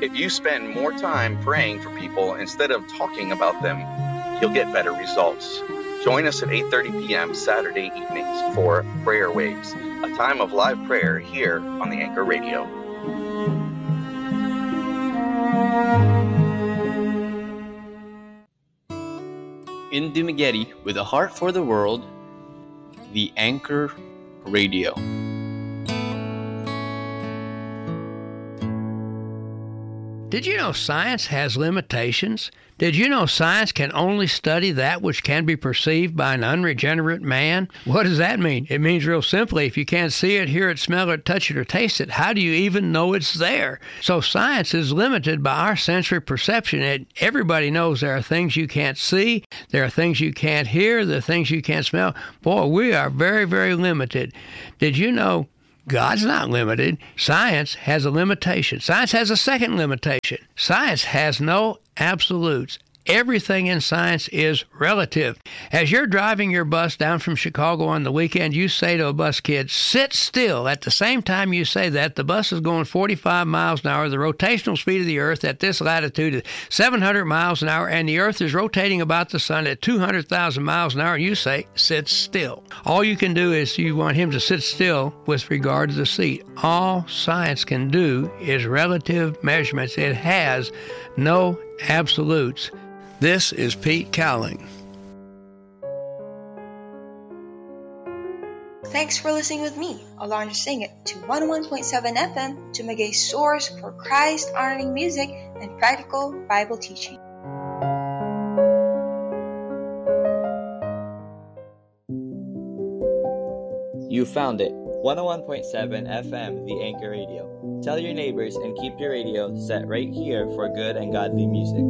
If you spend more time praying for people instead of talking about them, you'll get better results. Join us at 8:30 p.m. Saturday evenings for Prayer Waves, a time of live prayer here on the Anchor Radio. In Dumaguete, with a heart for the world, the Anchor Radio. Did you know science has limitations? Did you know science can only study that which can be perceived by an unregenerate man? What does that mean? It means real simply, if you can't see it, hear it, smell it, touch it, or taste it, how do you even know it's there? So science is limited by our sensory perception. Everybody knows there are things you can't see, there are things you can't hear, there are things you can't smell. Boy, we are very, very limited. Did you know God's not limited? Science has a limitation. Science has a second limitation. Science has no absolutes. Everything in science is relative. As you're driving your bus down from Chicago on the weekend, you say to a bus kid, sit still. At the same time you say that, the bus is going 45 miles an hour. The rotational speed of the Earth at this latitude is 700 miles an hour, and the Earth is rotating about the sun at 200,000 miles an hour, and you say, sit still. All you can do is you want him to sit still with regard to the seat. All science can do is relative measurements. It has no absolutes. This is Pete Cowling. Thanks for listening with me, Alondra Singett, to 101.7 FM, Dumaguete's source for Christ-honoring music and practical Bible teaching. You found it. 101.7 FM, the Anchor Radio. Tell your neighbors and keep your radio set right here for good and godly music.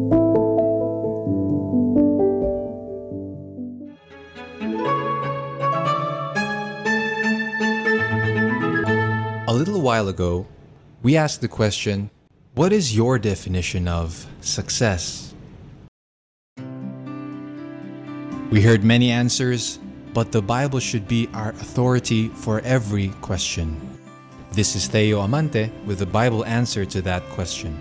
A little while ago, we asked the question, what is your definition of success? We heard many answers, but the Bible should be our authority for every question. This is Theo Amante with the Bible answer to that question.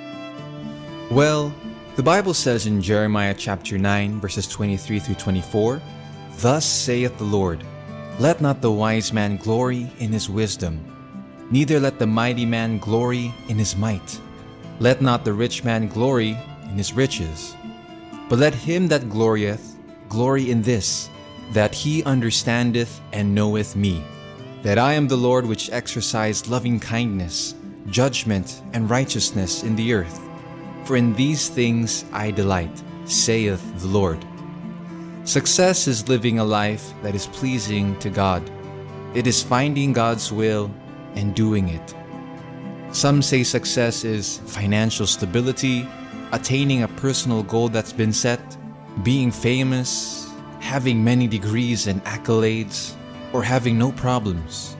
Well, the Bible says in Jeremiah chapter 9, verses 23 through 24, "Thus saith the Lord, let not the wise man glory in his wisdom, neither let the mighty man glory in his might. Let not the rich man glory in his riches. But let him that glorieth glory in this, that he understandeth and knoweth me, that I am the Lord which exercise loving kindness, judgment, and righteousness in the earth. For in these things I delight, saith the Lord." Success is living a life that is pleasing to God. It is finding God's will and doing it. Some say success is financial stability, attaining a personal goal that's been set, being famous, having many degrees and accolades, or having no problems.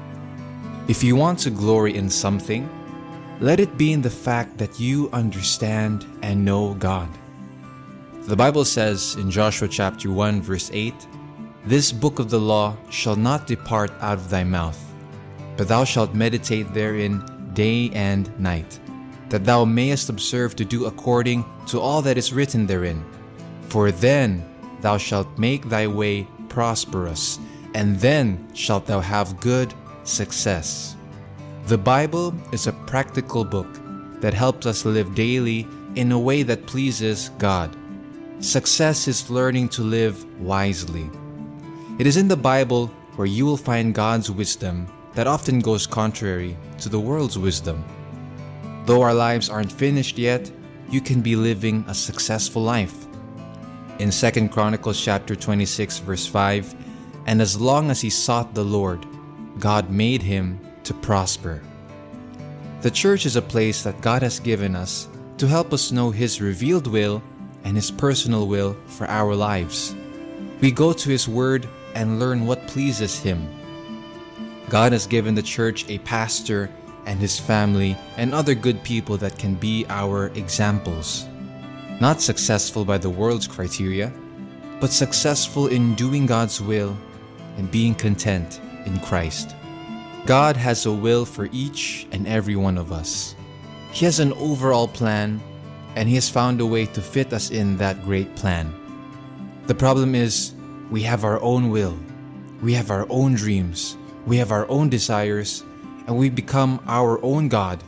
If you want to glory in something, let it be in the fact that you understand and know God. The Bible says in Joshua chapter 1 verse 8, "This book of the law shall not depart out of thy mouth, but thou shalt meditate therein day and night, that thou mayest observe to do according to all that is written therein. For then thou shalt make thy way prosperous, and then shalt thou have good success." The Bible is a practical book that helps us live daily in a way that pleases God. Success is learning to live wisely. It is in the Bible where you will find God's wisdom that often goes contrary to the world's wisdom. Though our lives aren't finished yet, you can be living a successful life. In 2 Chronicles chapter 26 verse 5, "And as long as he sought the Lord, God made him to prosper." The church is a place that God has given us to help us know His revealed will and His personal will for our lives. We go to His Word and learn what pleases Him. God has given the church a pastor and his family and other good people that can be our examples. Not successful by the world's criteria, but successful in doing God's will and being content in Christ. God has a will for each and every one of us. He has an overall plan, and He has found a way to fit us in that great plan. The problem is, we have our own will, we have our own dreams, we have our own desires, and we become our own God.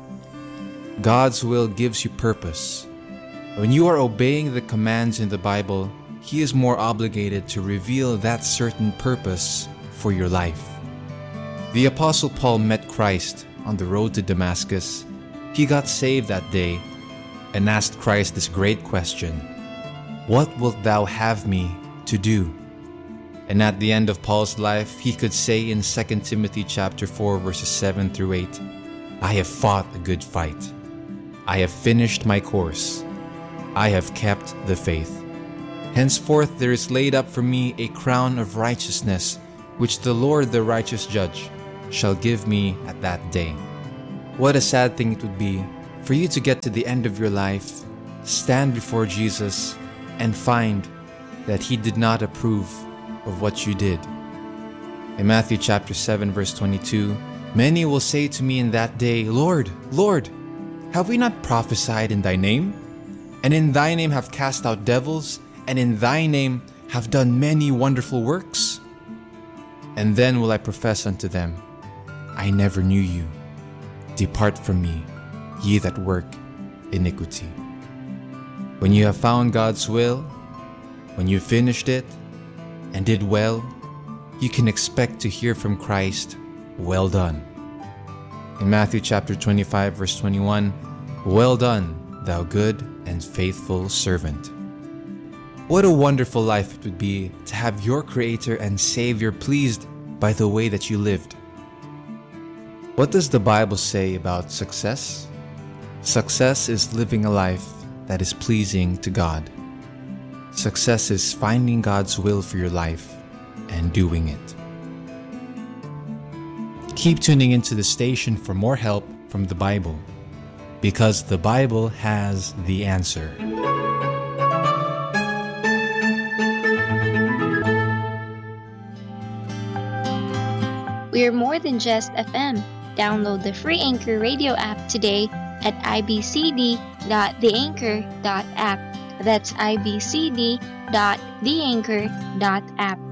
God's will gives you purpose. When you are obeying the commands in the Bible, He is more obligated to reveal that certain purpose for your life. The Apostle Paul met Christ on the road to Damascus. He got saved that day and asked Christ this great question, "What wilt thou have me to do?" And at the end of Paul's life, he could say in 2 Timothy chapter 4 verses 7 through 8, "I have fought a good fight. I have finished my course. I have kept the faith. Henceforth there is laid up for me a crown of righteousness, which the Lord the righteous judge shall give me at that day." What a sad thing it would be for you to get to the end of your life, stand before Jesus, and find that He did not approve of what you did. In Matthew chapter 7 verse 22, "Many will say to me in that day, Lord, Lord, have we not prophesied in Thy name? And in Thy name have cast out devils, and in Thy name have done many wonderful works? And then will I profess unto them, I never knew you. Depart from me, ye that work iniquity." When you have found God's will, when you finished it and did well, you can expect to hear from Christ, "Well done." In Matthew chapter 25 verse 21, "Well done, thou good and faithful servant." What a wonderful life it would be to have your Creator and Savior pleased by the way that you lived. What does the Bible say about success? Success is living a life that is pleasing to God. Success is finding God's will for your life and doing it. Keep tuning into the station for more help from the Bible, because the Bible has the answer. We are more than just FM. Download the free Anchor Radio app today at ibcd.theanchor.app. That's ibcd.theanchor.app.